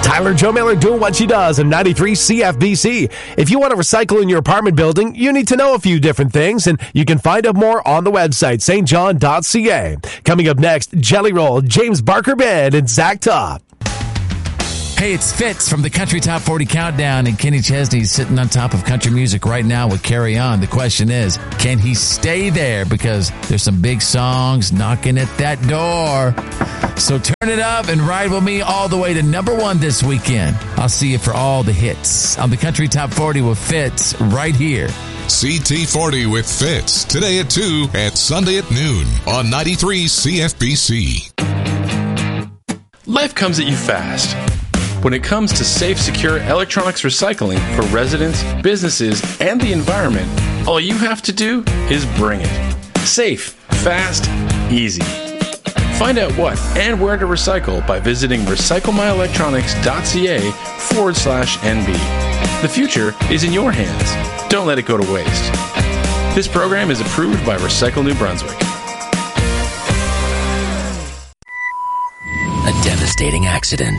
Tyler Jo Miller doing what she does in 93 CFBC. If you want to recycle in your apartment building, you need to know a few different things, and you can find out more on the website, stjohn.ca. Coming up next, Jelly Roll, James Barker Band, and Zach Top. Hey, it's Fitz from the Country Top 40 Countdown, and Kenny Chesney's sitting on top of country music right now with Carry On. The question is, can he stay there? Because there's some big songs knocking at that door. So turn it up and ride with me all the way to number 1 this weekend. I'll see you for all the hits on the Country Top 40 with Fitz right here. CT40 with Fitz, today at 2 and Sunday at noon on 93 CFBC. Life comes at you fast. When it comes to safe, secure electronics recycling for residents, businesses, and the environment, all you have to do is bring it. Safe, fast, easy. Find out what and where to recycle by visiting recyclemyelectronics.ca/NB. The future is in your hands. Don't let it go to waste. This program is approved by Recycle New Brunswick. A devastating accident.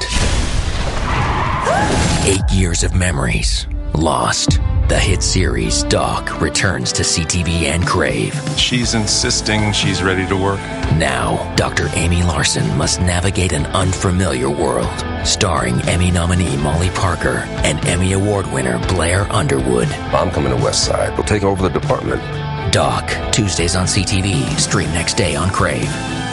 8 years of memories lost. The hit series Doc returns to CTV and Crave. She's insisting she's ready to work. Now, Dr. Amy Larson must navigate an unfamiliar world. Starring Emmy nominee Molly Parker and Emmy Award winner Blair Underwood. I'm coming to West Side. We'll take over the department. Doc, Tuesdays on CTV. Stream next day on Crave.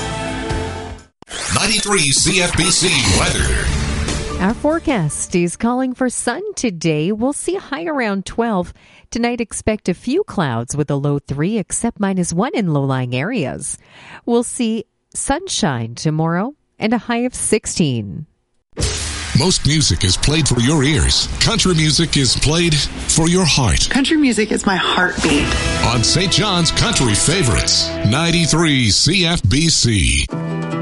93 CFBC weather. Our forecast is calling for sun today. We'll see a high around 12. Tonight, expect a few clouds with a low 3, except -1 in low-lying areas. We'll see sunshine tomorrow and a high of 16. Most music is played for your ears. Country music is played for your heart. Country music is my heartbeat. On St. John's Country Favorites, 93 CFBC.